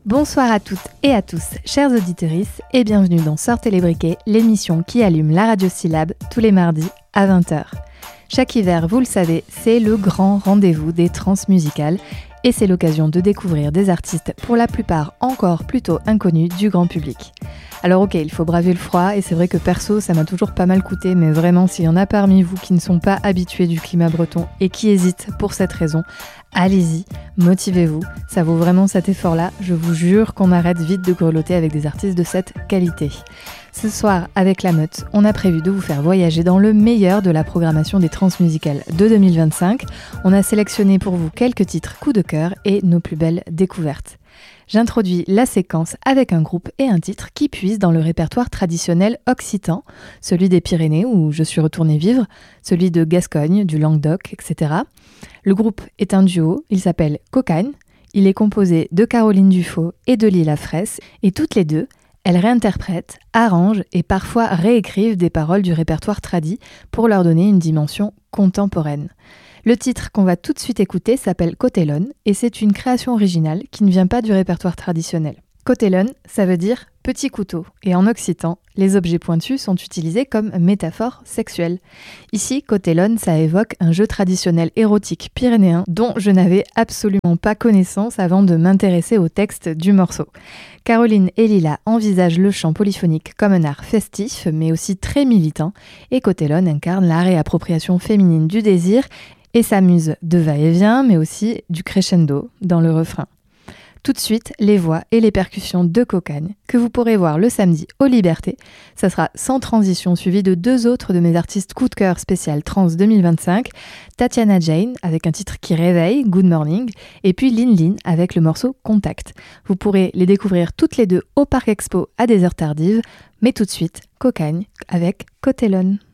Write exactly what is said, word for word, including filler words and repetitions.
Bonsoir à toutes et à tous, chers auditeurs, et bienvenue dans Sortez les briquets, l'émission qui allume la radio Syllab tous les mardis à vingt heures. Chaque hiver, vous le savez, c'est le grand rendez-vous des trans musicales et c'est l'occasion de découvrir des artistes pour la plupart encore plutôt inconnus du grand public. Alors ok, il faut braver le froid et c'est vrai que perso ça m'a toujours pas mal coûté, mais vraiment s'il y en a parmi vous qui ne sont pas habitués du climat breton et qui hésitent pour cette raison, allez-y, motivez-vous, ça vaut vraiment cet effort-là, je vous jure qu'on arrête vite de grelotter avec des artistes de cette qualité. Ce soir, avec la meute, on a prévu de vous faire voyager dans le meilleur de la programmation des transmusicales de deux mille vingt-cinq. On a sélectionné pour vous quelques titres coup de cœur et nos plus belles découvertes. J'introduis la séquence avec un groupe et un titre qui puisent dans le répertoire traditionnel occitan, celui des Pyrénées où je suis retournée vivre, celui de Gascogne, du Languedoc, et cetera. Le groupe est un duo, il s'appelle Cocagne, il est composé de Caroline Dufaux et de Lila Fraisse, et toutes les deux, elles réinterprètent, arrangent et parfois réécrivent des paroles du répertoire tradi pour leur donner une dimension contemporaine. Le titre qu'on va tout de suite écouter s'appelle Cotellone et c'est une création originale qui ne vient pas du répertoire traditionnel. Cotellone, ça veut dire petit couteau et en occitan, les objets pointus sont utilisés comme métaphore sexuelle. Ici, Cotellone, ça évoque un jeu traditionnel érotique pyrénéen dont je n'avais absolument pas connaissance avant de m'intéresser au texte du morceau. Caroline et Lila envisagent le chant polyphonique comme un art festif mais aussi très militant et Cotellone incarne la réappropriation féminine du désir et s'amuse de va-et-vient mais aussi du crescendo dans le refrain. Tout de suite, les voix et les percussions de Cocagne, que vous pourrez voir le samedi au Liberté. Ça sera sans transition, suivi de deux autres de mes artistes coup de cœur spécial Trans deux mille vingt-cinq, Tatiana Jane avec un titre qui réveille, Good Morning, et puis Lin Lin avec le morceau Contact. Vous pourrez les découvrir toutes les deux au Parc Expo à des heures tardives, mais tout de suite, Cocagne avec Cotellone.